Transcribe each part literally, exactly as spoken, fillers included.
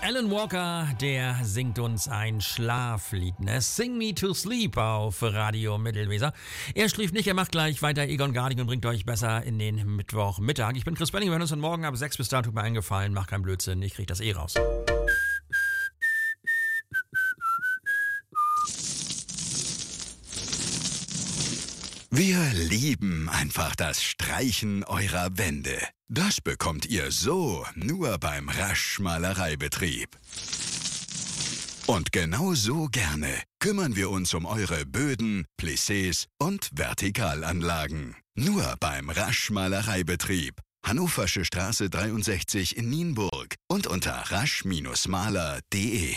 Alan Walker, der singt uns ein Schlaflied, ne? Sing Me to Sleep auf Radio Mittelweser. Er schläft nicht, er macht gleich weiter Egon Garding und bringt euch besser in den Mittwochmittag. Ich bin Chris Benning, wir hören uns dann morgen ab sechs bis da. Tut mir eingefallen, mach keinen Blödsinn, ich krieg das eh raus. Wir lieben einfach das Streichen eurer Wände. Das bekommt ihr so nur beim Rasch Malereibetrieb. Und genau so gerne kümmern wir uns um eure Böden, Plissés und Vertikalanlagen. Nur beim Rasch Malereibetrieb. Hannoversche Straße dreiundsechzig in Nienburg und unter rasch Maler punkt de.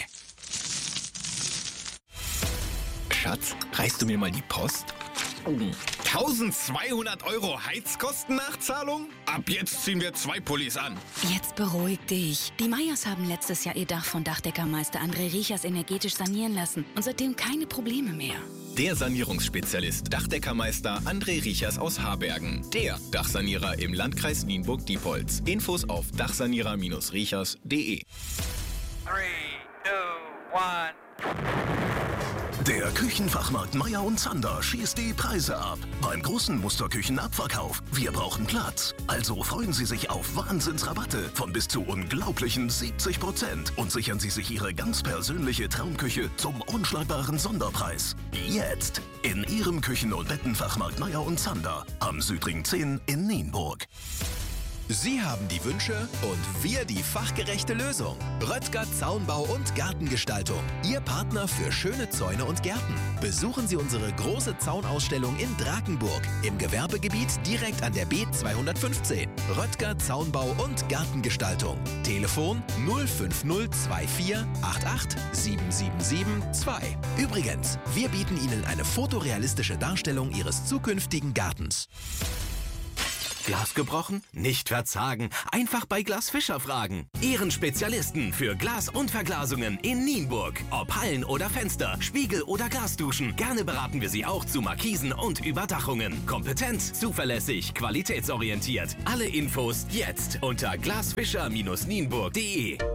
Schatz, reichst du mir mal die Post? eintausendzweihundert Euro Heizkostennachzahlung? Ab jetzt ziehen wir zwei Pullis an. Jetzt beruhig dich. Die Meyers haben letztes Jahr ihr Dach von Dachdeckermeister André Riechers energetisch sanieren lassen und seitdem keine Probleme mehr. Der Sanierungsspezialist Dachdeckermeister André Riechers aus Harbergen. Der Dachsanierer im Landkreis Nienburg-Diepholz. Infos auf dachsanierer Bindestrich riechers punkt de. Three, two, one. Der Küchenfachmarkt Meier und Zander schießt die Preise ab. Beim großen Musterküchenabverkauf. Wir brauchen Platz. Also freuen Sie sich auf Wahnsinnsrabatte von bis zu unglaublichen siebzig Prozent und sichern Sie sich Ihre ganz persönliche Traumküche zum unschlagbaren Sonderpreis. Jetzt in Ihrem Küchen- und Bettenfachmarkt Meier und Zander am Südring zehn in Nienburg. Sie haben die Wünsche und wir die fachgerechte Lösung. Röttger Zaunbau und Gartengestaltung. Ihr Partner für schöne Zäune und Gärten. Besuchen Sie unsere große Zaunausstellung in Drakenburg im Gewerbegebiet direkt an der B zweihundertfünfzehn. Röttger Zaunbau und Gartengestaltung. Telefon null fünf null zwei vier acht acht sieben sieben sieben zwei. Übrigens, wir bieten Ihnen eine fotorealistische Darstellung Ihres zukünftigen Gartens. Glas gebrochen? Nicht verzagen. Einfach bei Glas Fischer fragen. Ihren Spezialisten für Glas- und Verglasungen in Nienburg. Ob Hallen oder Fenster, Spiegel oder Glasduschen. Gerne beraten wir Sie auch zu Markisen und Überdachungen. Kompetent, zuverlässig, qualitätsorientiert. Alle Infos jetzt unter glasfischer Bindestrich nienburg punkt de.